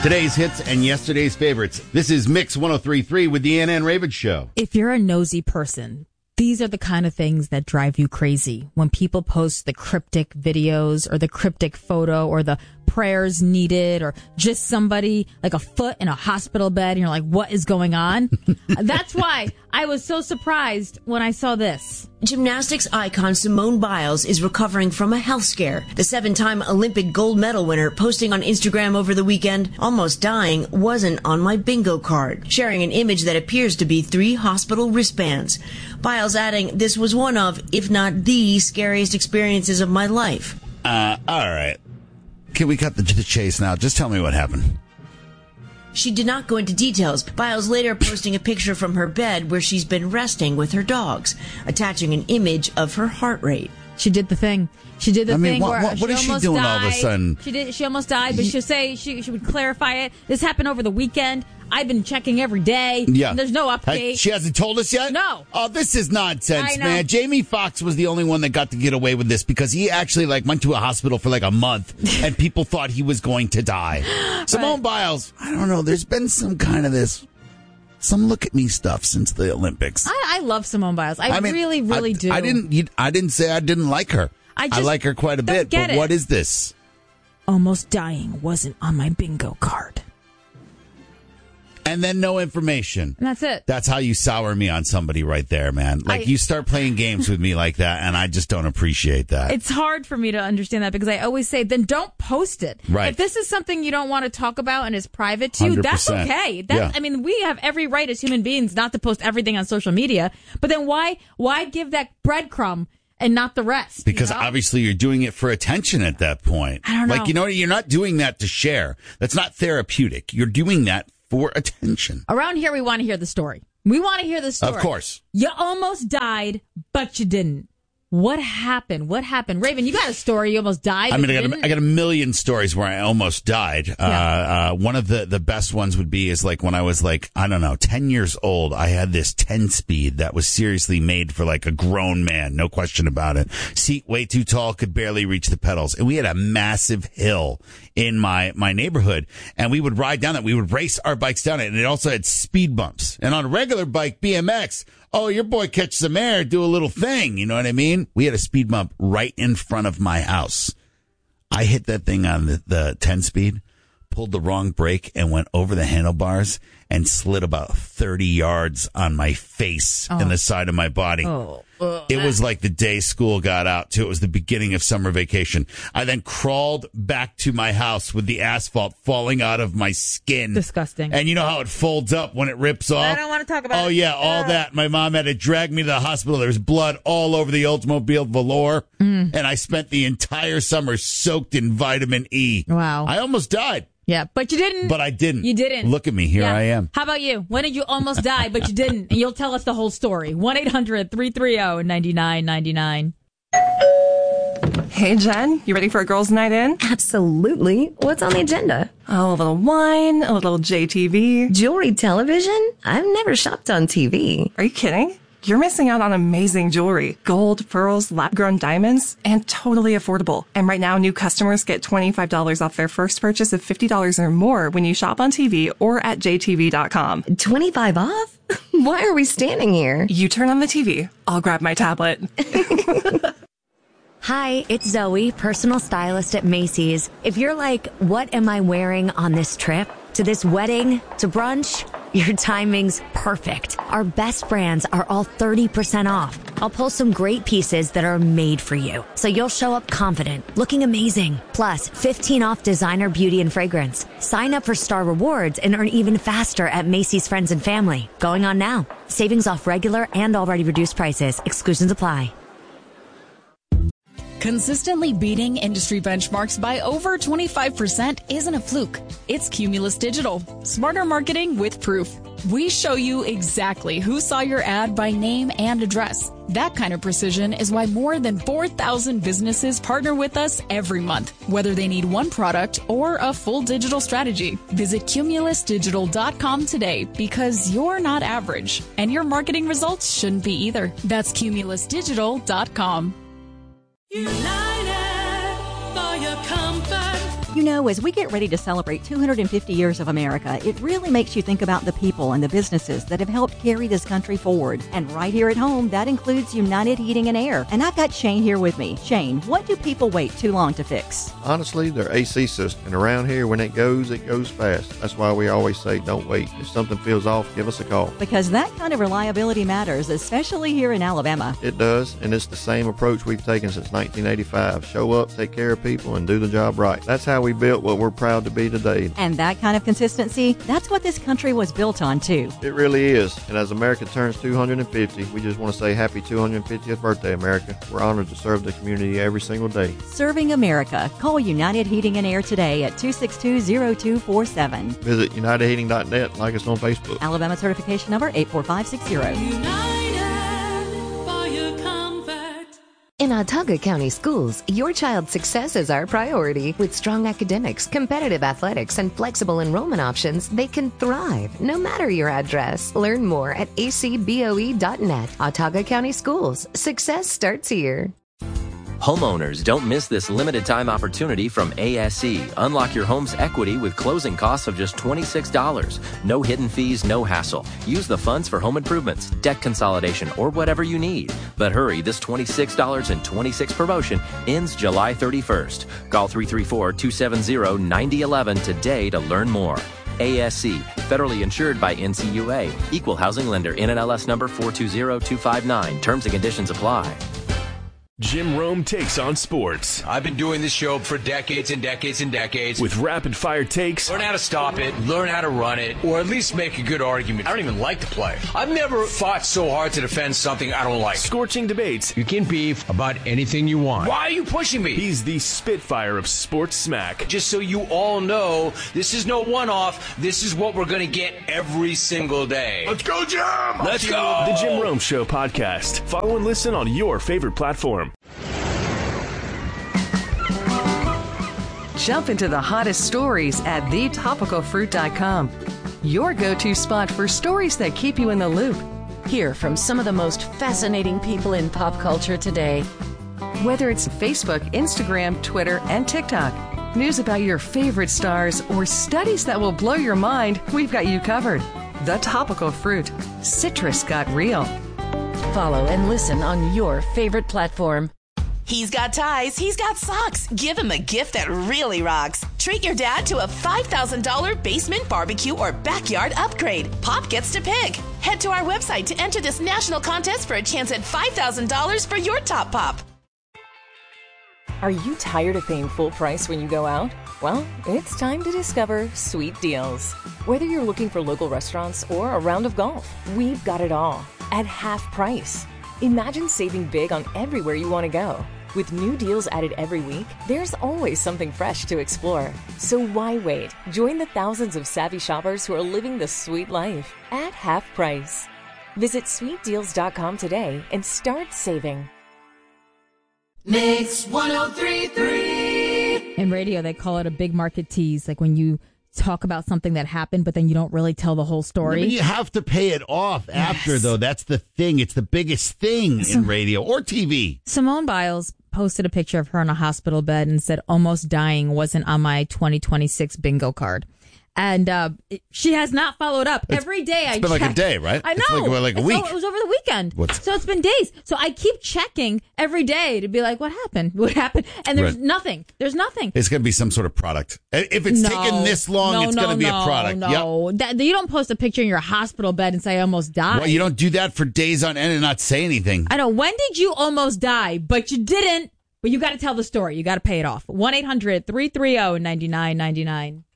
Today's hits and yesterday's favorites. This is Mix 103.3 with the Ann and Ravens Show. If you're a nosy person, these are the kind of things that drive you crazy. When people post the cryptic videos or the cryptic photo or the prayers needed or just somebody like a foot in a hospital bed and you're like, what is going on? That's why I was so surprised when I saw this. Gymnastics icon Simone Biles is recovering from a health scare. The 7-time Olympic gold medal winner posting on Instagram over the weekend, almost dying wasn't on my bingo card, sharing an image that appears to be 3 hospital wristbands. Biles adding, this was one of, if not the scariest experiences of my life. All right. Can we cut the chase now? Just tell me what happened. She did not go into details. Biles later posting a picture from her bed where she's been resting with her dogs, attaching an image of her heart rate. She did the thing. She did the thing where what is she doing all of a sudden? She almost died, but she'll say she would clarify it. This happened over the weekend. I've been checking every day. Yeah. There's no update. She hasn't told us yet? No. Oh, this is nonsense, I know. man. Jamie Foxx was the only one that got to get away with this because he actually went to a hospital for a month and people thought he was going to die. Simone Biles, I don't know. There's been some kind of some look at me stuff since the Olympics. I love Simone Biles. I really, really do. I didn't say I didn't like her. I like her quite a bit, but what is this? Almost dying wasn't on my bingo card. And then no information. And that's it. That's how you sour me on somebody right there, man. You start playing games with me like that, and I just don't appreciate that. It's hard for me to understand that because I always say, then don't post it. Right. If this is something you don't want to talk about and is private to you, that's okay. Yeah. I mean, we have every right as human beings not to post everything on social media. But then why give that breadcrumb and not the rest? Because obviously you're doing it for attention at that point. I don't know. You're not doing that to share. That's not therapeutic. You're doing that for attention. Around here, we want to hear the story. We want to hear the story. Of course. You almost died, but you didn't. What happened? Raven, you got a story. You almost died. I got a million stories where I almost died. Yeah. One of the best ones would be when I was 10 years old, I had this 10-speed that was seriously made for a grown man. No question about it. Seat way too tall, could barely reach the pedals. And we had a massive hill in my neighborhood. And we would ride down that. We would race our bikes down it. And it also had speed bumps. And on a regular bike, BMX, oh, your boy catch some air, do a little thing. You know what I mean? We had a speed bump right in front of my house. I hit that thing on the 10-speed, pulled the wrong brake, and went over the handlebars and slid about 30 yards on my face and the side of my body. It was like the day school got out, too. It was the beginning of summer vacation. I then crawled back to my house with the asphalt falling out of my skin. Disgusting. And you know how it folds up when it rips off? I don't want to talk about it. Oh, yeah, all that. My mom had to drag me to the hospital. There was blood all over the Oldsmobile Velour. And I spent the entire summer soaked in vitamin E. Wow. I almost died. Yeah, but you didn't. But I didn't. You didn't. Look at me. Here I am. How about you? When did you almost die, but you didn't? And you'll tell us the whole story. 1-800-330-9999. Hey, Jen, you ready for a girls' night in? Absolutely. What's on the agenda? Oh, a little wine, a little JTV. Jewelry television? I've never shopped on TV. Are you kidding? You're missing out on amazing jewelry. Gold, pearls, lab-grown diamonds, and totally affordable. And right now, new customers get $25 off their first purchase of $50 or more when you shop on TV or at jtv.com. 25 off? Why are we standing here? You turn on the TV. I'll grab my tablet. Hi, it's Zoe, personal stylist at Macy's. If you're like, what am I wearing on this trip? To this wedding? To brunch? Your timing's perfect. Our best brands are all 30% off. I'll pull some great pieces that are made for you, so you'll show up confident, looking amazing. Plus, 15 off designer beauty and fragrance. Sign up for Star Rewards and earn even faster at Macy's Friends and Family. Going on now. Savings off regular and already reduced prices. Exclusions apply. Consistently beating industry benchmarks by over 25% isn't a fluke. It's Cumulus Digital. Smarter marketing with proof. We show you exactly who saw your ad by name and address. That kind of precision is why more than 4,000 businesses partner with us every month, whether they need one product or a full digital strategy. Visit cumulusdigital.com today because you're not average, and your marketing results shouldn't be either. That's cumulusdigital.com. United for your comfort, You know, as we get ready to celebrate 250 years of America, it really makes you think about the people and the businesses that have helped carry this country forward. And right here at home, that includes United Heating and Air. And I've got Shane here with me. Shane, what do people wait too long to fix? Honestly, their AC system. And around here, when it goes fast. That's why we always say don't wait. If something feels off, give us a call. Because that kind of reliability matters, especially here in Alabama. It does, and it's the same approach we've taken since 1985. Show up, take care of people, and do the job right. That's how we built what we're proud to be today. And that kind of consistency, that's what this country was built on, too. It really is. And as America turns 250, we just want to say happy 250th birthday, America. We're honored to serve the community every single day. Serving America. Call United Heating and Air today at 262-0247. Visit UnitedHeating.net. Like us on Facebook. Alabama certification number 84560. In Autauga County Schools, your child's success is our priority. With strong academics, competitive athletics, and flexible enrollment options, they can thrive no matter your address. Learn more at acboe.net. Autauga County Schools. Success starts here. Homeowners, don't miss this limited time opportunity from ASE. Unlock your home's equity with closing costs of just $26. No hidden fees, no hassle. Use the funds for home improvements, debt consolidation, or whatever you need. But hurry, this $26.26 promotion ends July 31st. Call 334-270-9011 today to learn more. ASC, federally insured by NCUA. Equal housing lender, NMLS number 420259. Terms and conditions apply. Jim Rome takes on sports. I've been doing this show for decades and decades and decades. With rapid-fire takes. Learn how to stop it, learn how to run it, or at least make a good argument. I don't even like to play. I've never fought so hard to defend something I don't like. Scorching debates. You can beef about anything you want. Why are you pushing me? He's the Spitfire of sports smack. Just so you all know, this is no one-off. This is what we're going to get every single day. Let's go, Jim! Let's go! The Jim Rome Show podcast. Follow and listen on your favorite platform. Jump into the hottest stories at thetopicalfruit.com. Your go-to spot for stories that keep you in the loop. Hear from some of the most fascinating people in pop culture today. Whether it's Facebook, Instagram, Twitter, and TikTok, news about your favorite stars, or studies that will blow your mind, we've got you covered. The Topical Fruit. Citrus got real. Follow and listen on your favorite platform. He's got ties, he's got socks. Give him a gift that really rocks. Treat your dad to a $5,000 basement barbecue or backyard upgrade. Pop gets to pick. Head to our website to enter this national contest for a chance at $5,000 for your top pop. Are you tired of paying full price when you go out? Well, it's time to discover Sweet Deals. Whether you're looking for local restaurants or a round of golf, we've got it all at half price. Imagine saving big on everywhere you want to go. With new deals added every week, there's always something fresh to explore. So why wait? Join the thousands of savvy shoppers who are living the sweet life at half price. Visit sweetdeals.com today and start saving. Mix 103.3. In radio, they call it a big market tease, like when you talk about something that happened, but then you don't really tell the whole story. No, but you have to pay it off after, though. That's the thing. It's the biggest thing in radio or TV. Simone Biles posted a picture of her on a hospital bed and said, "Almost dying wasn't on my 2026 bingo card." And she has not followed up. Every day I check. It's been like a day, right? I know. It's like a week. So it was over the weekend. So it's been days. So I keep checking every day to be like, what happened? What happened? And there's nothing. There's nothing. It's going to be some sort of product. If it's taken this long, it's going to be a product. No, yep. You don't post a picture in your hospital bed and say, I almost died. Well, you don't do that for days on end and not say anything. I know. When did you almost die? But you didn't. But you got to tell the story. You got to pay it off. 1-800-330-9999.